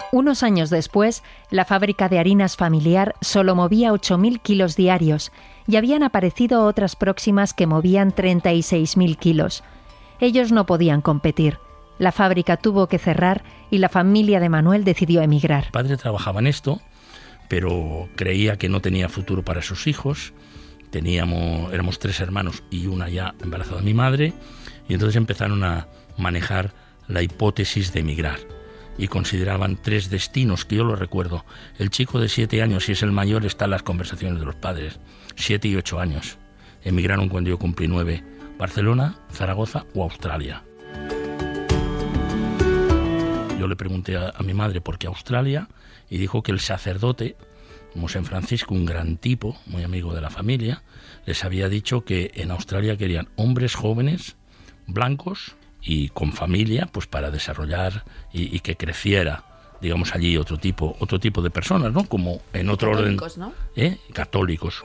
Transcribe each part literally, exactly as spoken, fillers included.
Unos años después, la fábrica de harinas familiar solo movía ocho mil kilos diarios y habían aparecido otras próximas que movían treinta y seis mil kilos. Ellos no podían competir. La fábrica tuvo que cerrar y la familia de Manuel decidió emigrar. Mi padre trabajaba en esto, pero creía que no tenía futuro para sus hijos. Teníamos, éramos tres hermanos y una ya embarazada de mi madre, y entonces empezaron a manejar la hipótesis de emigrar. Y consideraban tres destinos, que yo lo recuerdo. El chico de siete años, si es el mayor, está en las conversaciones de los padres. Siete y ocho años. Emigraron cuando yo cumplí nueve. Barcelona, Zaragoza o Australia. Yo le pregunté a, a mi madre por qué Australia, y dijo que el sacerdote, Mosén Francisco, un gran tipo, muy amigo de la familia, les había dicho que en Australia querían hombres jóvenes, blancos y con familia, pues para desarrollar y, y que creciera, digamos, allí otro tipo, otro tipo de personas, ¿no? Como en otro Católicos, orden, ¿no? ¿eh? Católicos.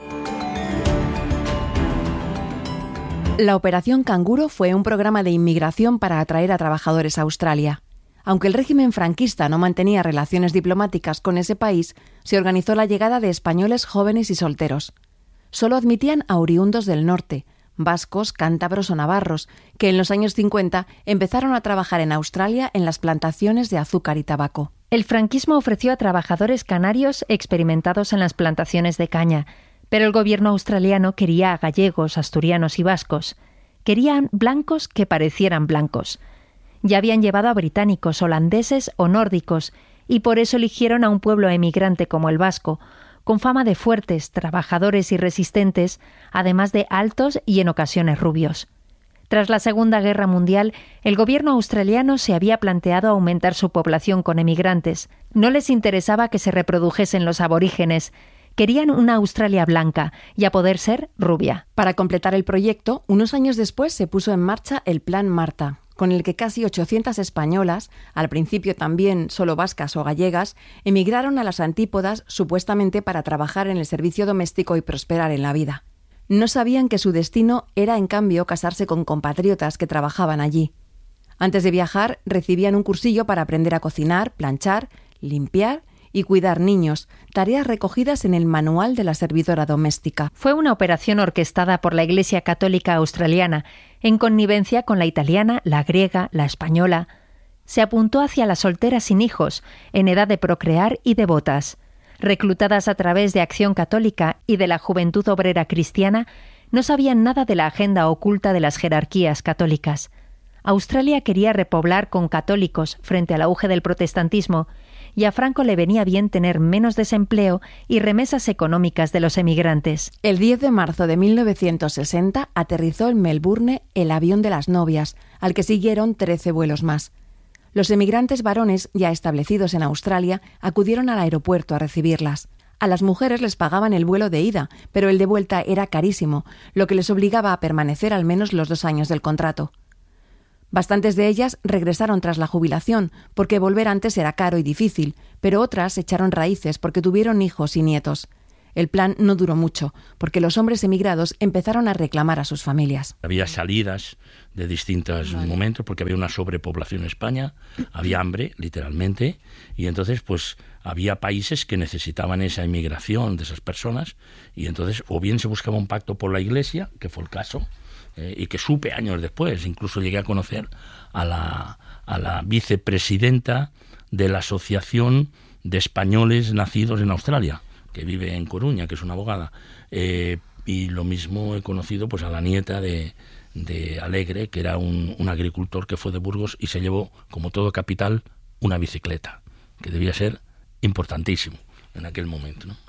La Operación Canguro fue un programa de inmigración para atraer a trabajadores a Australia. Aunque el régimen franquista no mantenía relaciones diplomáticas con ese país, se organizó la llegada de españoles jóvenes y solteros. Solo admitían a oriundos del norte, vascos, cántabros o navarros, que en los años cincuenta empezaron a trabajar en Australia en las plantaciones de azúcar y tabaco. El franquismo ofreció a trabajadores canarios experimentados en las plantaciones de caña, pero el gobierno australiano quería a gallegos, asturianos y vascos. Querían blancos que parecieran blancos. Ya habían llevado a británicos, holandeses o nórdicos, y por eso eligieron a un pueblo emigrante como el vasco, con fama de fuertes, trabajadores y resistentes, además de altos y en ocasiones rubios. Tras la Segunda Guerra Mundial, el gobierno australiano se había planteado aumentar su población con emigrantes. No les interesaba que se reprodujesen los aborígenes. Querían una Australia blanca y, a poder ser, rubia. Para completar el proyecto, unos años después se puso en marcha el Plan Marta, con el que casi ochocientas españolas, al principio también solo vascas o gallegas, emigraron a las antípodas supuestamente para trabajar en el servicio doméstico y prosperar en la vida. No sabían que su destino era, en cambio, casarse con compatriotas que trabajaban allí. Antes de viajar, recibían un cursillo para aprender a cocinar, planchar, limpiar y cuidar niños, tareas recogidas en el Manual de la Servidora Doméstica. Fue una operación orquestada por la Iglesia Católica Australiana, en connivencia con la italiana, la griega, la española. Se apuntó hacia las solteras sin hijos, en edad de procrear y devotas. Reclutadas a través de Acción Católica y de la Juventud Obrera Cristiana, no sabían nada de la agenda oculta de las jerarquías católicas. Australia quería repoblar con católicos frente al auge del protestantismo, y a Franco le venía bien tener menos desempleo y remesas económicas de los emigrantes. El diez de marzo de mil novecientos sesenta aterrizó en Melbourne el avión de las novias, al que siguieron trece vuelos más. Los emigrantes varones, ya establecidos en Australia, acudieron al aeropuerto a recibirlas. A las mujeres les pagaban el vuelo de ida, pero el de vuelta era carísimo, lo que les obligaba a permanecer al menos los dos años del contrato. Bastantes de ellas regresaron tras la jubilación, porque volver antes era caro y difícil, pero otras echaron raíces porque tuvieron hijos y nietos. El plan no duró mucho, porque los hombres emigrados empezaron a reclamar a sus familias. Había salidas de distintos vale. momentos, porque había una sobrepoblación en España, había hambre, literalmente, y entonces pues había países que necesitaban esa emigración de esas personas, y entonces o bien se buscaba un pacto por la Iglesia, que fue el caso, eh, y que supe años después, incluso llegué a conocer a la, a la vicepresidenta de la Asociación de Españoles Nacidos en Australia, que vive en Coruña, que es una abogada, eh, y lo mismo he conocido pues a la nieta de, de Alegre, que era un, un agricultor que fue de Burgos y se llevó, como todo capital, una bicicleta, que debía ser importantísimo en aquel momento, ¿no?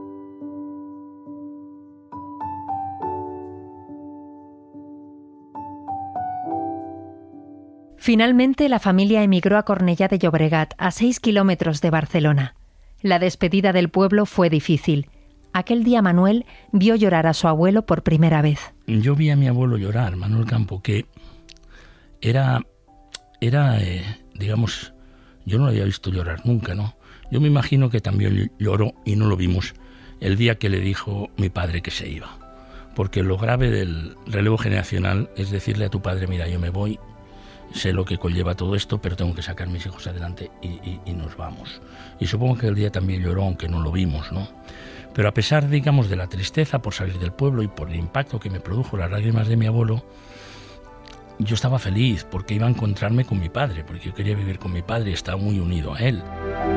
Finalmente, la familia emigró a Cornellá de Llobregat, a seis kilómetros de Barcelona. La despedida del pueblo fue difícil. Aquel día Manuel vio llorar a su abuelo por primera vez. Yo vi a mi abuelo llorar, Manuel Campo, que era, era eh, digamos, yo no lo había visto llorar nunca, ¿no? Yo me imagino que también lloró, y no lo vimos, el día que le dijo mi padre que se iba. Porque lo grave del relevo generacional es decirle a tu padre, mira, yo me voy, sé lo que conlleva todo esto, pero tengo que sacar a mis hijos adelante y, y, y nos vamos. Y supongo que el día también lloró, aunque no lo vimos, ¿no? Pero a pesar, digamos, de la tristeza por salir del pueblo y por el impacto que me produjo las lágrimas de mi abuelo, yo estaba feliz porque iba a encontrarme con mi padre, porque yo quería vivir con mi padre y estaba muy unido a él.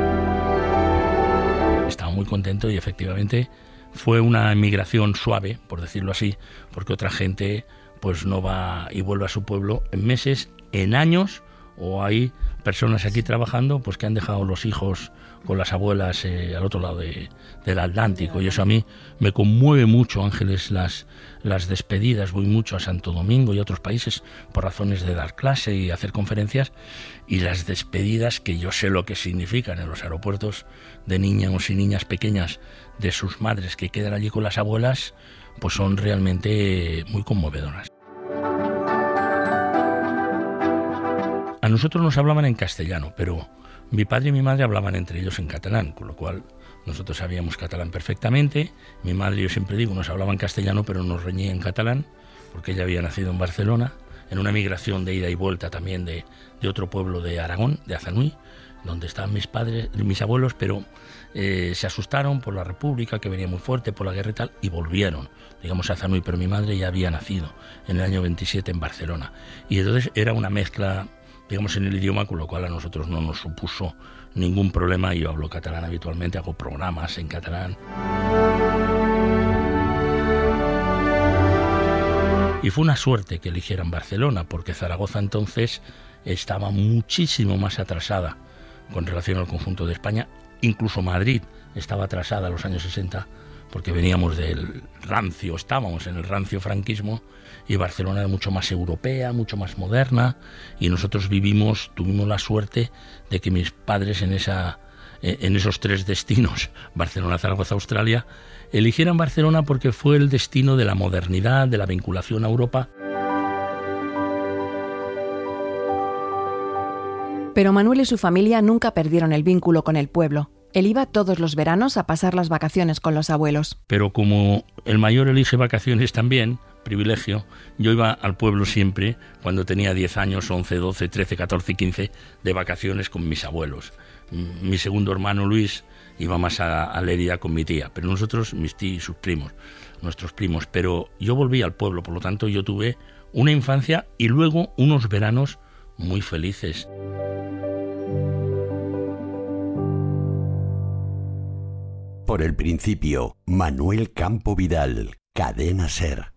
Estaba muy contento y efectivamente fue una emigración suave, por decirlo así, porque otra gente pues no va y vuelve a su pueblo en meses, en años, o hay personas aquí trabajando pues que han dejado los hijos con las abuelas eh, al otro lado de, del Atlántico, y eso a mí me conmueve mucho, Ángeles, las, las despedidas. Voy mucho a Santo Domingo y a otros países por razones de dar clase y hacer conferencias, y las despedidas, que yo sé lo que significan en los aeropuertos, de niños y niñas pequeñas de sus madres que quedan allí con las abuelas, pues son realmente muy conmovedoras. A nosotros nos hablaban en castellano, pero mi padre y mi madre hablaban entre ellos en catalán, con lo cual nosotros sabíamos catalán perfectamente. Mi madre, yo siempre digo, nos hablaba en castellano, pero nos reñía en catalán, porque ella había nacido en Barcelona, en una migración de ida y vuelta también de, de otro pueblo de Aragón, de Azanui, donde estaban mis padres, mis abuelos, pero eh, se asustaron por la República, que venía muy fuerte, por la guerra y tal, y volvieron, digamos, a Azanui, pero mi madre ya había nacido en el año veintisiete en Barcelona. Y entonces era una mezcla, digamos, en el idioma, con lo cual a nosotros no nos supuso ningún problema. Yo hablo catalán habitualmente, hago programas en catalán. Y fue una suerte que eligieran Barcelona, porque Zaragoza entonces estaba muchísimo más atrasada con relación al conjunto de España. Incluso Madrid estaba atrasada en los años sesenta, porque veníamos del rancio, estábamos en el rancio franquismo, y Barcelona era mucho más europea, mucho más moderna, y nosotros vivimos, tuvimos la suerte de que mis padres en esa, en esos tres destinos, Barcelona, Zaragoza, Australia, eligieran Barcelona porque fue el destino de la modernidad, de la vinculación a Europa. Pero Manuel y su familia nunca perdieron el vínculo con el pueblo. Él iba todos los veranos a pasar las vacaciones con los abuelos. Pero como el mayor elige vacaciones también, privilegio, yo iba al pueblo siempre cuando tenía diez años, once, doce, trece, catorce y quince, de vacaciones con mis abuelos. Mi segundo hermano Luis iba más a, a Lérida con mi tía, pero nosotros, mis tíos y sus primos, nuestros primos. Pero yo volví al pueblo, por lo tanto yo tuve una infancia y luego unos veranos muy felices. Por el principio, Manuel Campo Vidal, Cadena SER.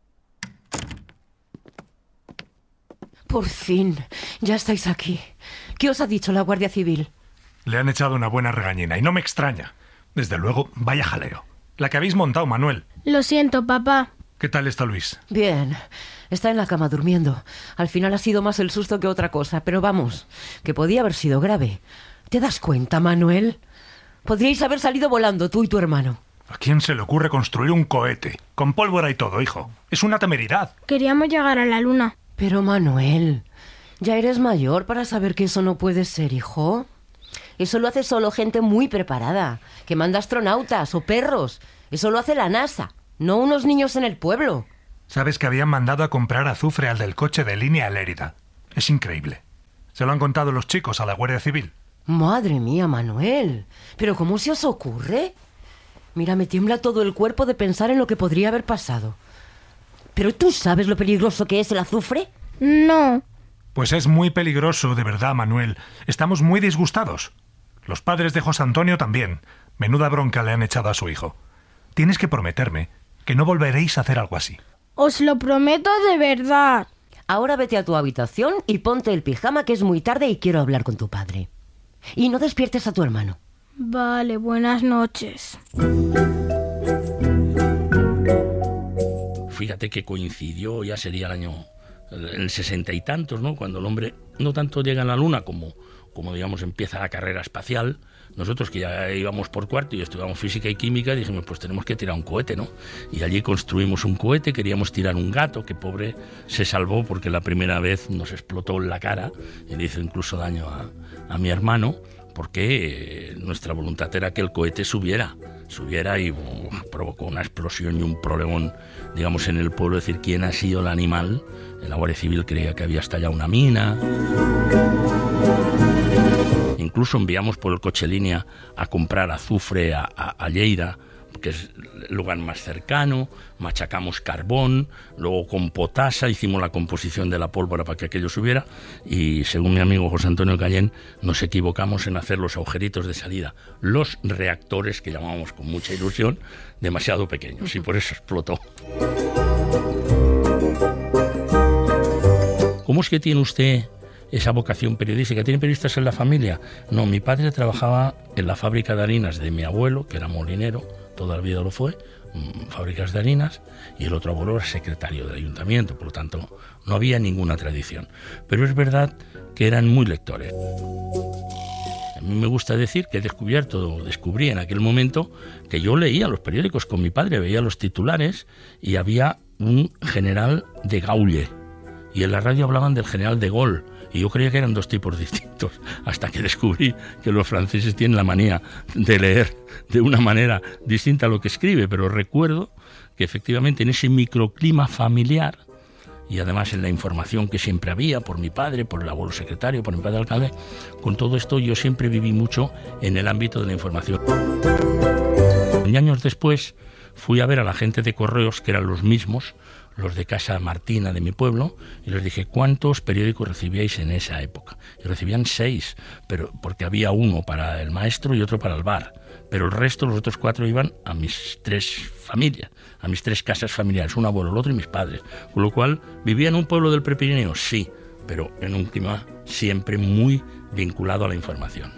Por fin, ya estáis aquí. ¿Qué os ha dicho la Guardia Civil? Le han echado una buena regañina y no me extraña. Desde luego, vaya jaleo. La que habéis montado, Manuel. Lo siento, papá. ¿Qué tal está Luis? Bien, está en la cama durmiendo. Al final ha sido más el susto que otra cosa, pero vamos, que podía haber sido grave. ¿Te das cuenta, Manuel? Podríais haber salido volando tú y tu hermano. ¿A quién se le ocurre construir un cohete? Con pólvora y todo, hijo. Es una temeridad. Queríamos llegar a la luna. Pero, Manuel, ya eres mayor para saber que eso no puede ser, hijo. Eso lo hace solo gente muy preparada, que manda astronautas o perros. Eso lo hace la NASA, no unos niños en el pueblo. ¿Sabes que habían mandado a comprar azufre al del coche de línea a Lérida? Es increíble. ¿Se lo han contado los chicos a la Guardia Civil? Madre mía, Manuel. ¿Pero cómo se os ocurre? Mira, me tiembla todo el cuerpo de pensar en lo que podría haber pasado. ¿Pero tú sabes lo peligroso que es el azufre? No. Pues es muy peligroso, de verdad, Manuel. Estamos muy disgustados. Los padres de José Antonio también. Menuda bronca le han echado a su hijo. Tienes que prometerme que no volveréis a hacer algo así. Os lo prometo de verdad. Ahora vete a tu habitación y ponte el pijama, que es muy tarde y quiero hablar con tu padre. Y no despiertes a tu hermano. Vale, buenas noches. Fíjate que coincidió, ya sería el año, en el sesenta y tantos, ¿no? Cuando el hombre no tanto llega a la luna como, como digamos, empieza la carrera espacial. Nosotros, que ya íbamos por cuarto y estudiamos física y química, dijimos, pues tenemos que tirar un cohete, ¿no? Y allí construimos un cohete, queríamos tirar un gato, que pobre se salvó porque la primera vez nos explotó en la cara y le hizo incluso daño a, a mi hermano, porque nuestra voluntad era que el cohete subiera, subiera y uh, provocó una explosión y un problemón, digamos, en el pueblo, decir quién ha sido el animal. La Guardia Civil creía que había estallado una mina. Incluso enviamos por el coche línea a comprar azufre a, a, a Lleida, que es el lugar más cercano, machacamos carbón, luego con potasa hicimos la composición de la pólvora para que aquello subiera, y según mi amigo José Antonio Callén, nos equivocamos en hacer los agujeritos de salida, los reactores, que llamábamos con mucha ilusión, demasiado pequeños, y por eso explotó. ¿Cómo es que tiene usted esa vocación periodística? ¿Tiene periodistas en la familia? No, mi padre trabajaba en la fábrica de harinas de mi abuelo, que era molinero, toda la vida lo fue, fábricas de harinas, y el otro abuelo era secretario del ayuntamiento, por lo tanto no había ninguna tradición. Pero es verdad que eran muy lectores. A mí me gusta decir que he descubierto, descubrí en aquel momento que yo leía los periódicos con mi padre, veía los titulares y había un general de Gaulle, y en la radio hablaban del general de Gaulle, y yo creía que eran dos tipos distintos, hasta que descubrí que los franceses tienen la manía de leer de una manera distinta a lo que escribe, pero recuerdo que efectivamente en ese microclima familiar, y además en la información que siempre había por mi padre, por el abuelo secretario, por mi padre alcalde, con todo esto yo siempre viví mucho en el ámbito de la información. Y años después fui a ver a la gente de correos, que eran los mismos, los de Casa Martina de mi pueblo, y les dije, ¿cuántos periódicos recibíais en esa época? Y recibían seis, pero porque había uno para el maestro y otro para el bar, pero el resto, los otros cuatro, iban a mis tres familias, a mis tres casas familiares, un abuelo, el otro y mis padres, con lo cual vivía en un pueblo del Prepirineo, sí, pero en un clima siempre muy vinculado a la información.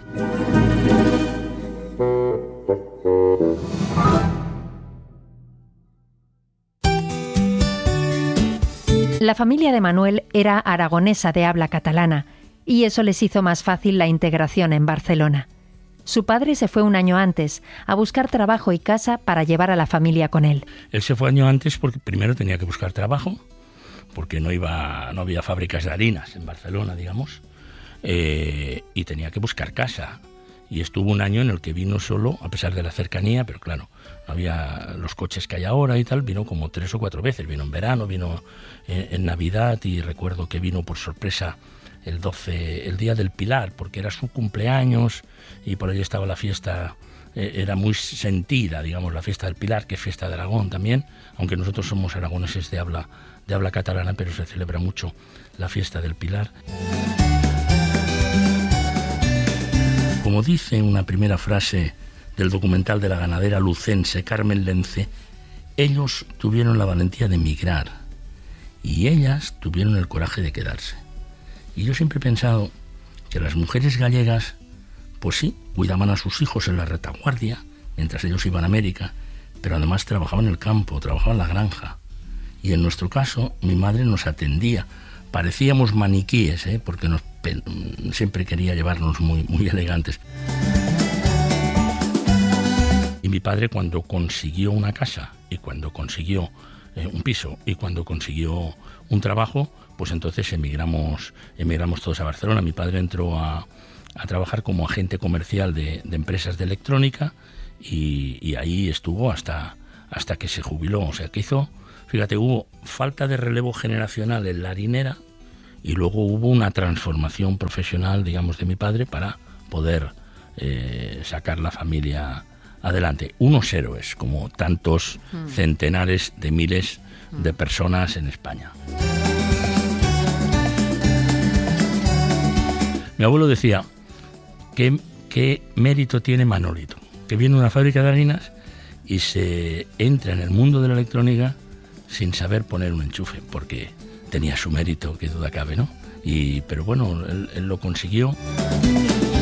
La familia de Manuel era aragonesa de habla catalana, y eso les hizo más fácil la integración en Barcelona. Su padre se fue un año antes a buscar trabajo y casa para llevar a la familia con él. Él se fue año antes porque primero tenía que buscar trabajo, porque no iba, no había fábricas de harinas en Barcelona, digamos, eh, y tenía que buscar casa. Y estuvo un año en el que vino solo, a pesar de la cercanía, pero claro, no había los coches que hay ahora y tal, vino como tres o cuatro veces, vino en verano, vino en, en Navidad, y recuerdo que vino por sorpresa el doce, el día del Pilar, porque era su cumpleaños y por ahí estaba la fiesta, eh, era muy sentida, digamos, la fiesta del Pilar, que es fiesta de Aragón también, aunque nosotros somos aragoneses de habla, de habla catalana, pero se celebra mucho la fiesta del Pilar. Como dice una primera frase del documental de la ganadera lucense Carmen Lence, ellos tuvieron la valentía de emigrar y ellas tuvieron el coraje de quedarse. Y yo siempre he pensado que las mujeres gallegas, pues sí, cuidaban a sus hijos en la retaguardia mientras ellos iban a América, pero además trabajaban en el campo, trabajaban en la granja. Y en nuestro caso, mi madre nos atendía. Parecíamos maniquíes, ¿eh? Porque nos, siempre quería llevarnos muy, muy elegantes. Y mi padre, cuando consiguió una casa y cuando consiguió eh, un piso y cuando consiguió un trabajo, pues entonces emigramos, emigramos todos a Barcelona. Mi padre entró a, a trabajar como agente comercial de, de empresas de electrónica y, y ahí estuvo hasta, hasta que se jubiló. O sea, que hizo... Fíjate, hubo falta de relevo generacional en la harinera y luego hubo una transformación profesional, digamos, de mi padre para poder eh, sacar la familia adelante. Unos héroes, como tantos mm. centenares de miles mm. de personas en España. Mi abuelo decía, ¿qué, qué mérito tiene Manolito? Que viene a una fábrica de harinas y se entra en el mundo de la electrónica sin saber poner un enchufe, porque tenía su mérito, que duda cabe, ¿no? Y, pero bueno, él, él lo consiguió.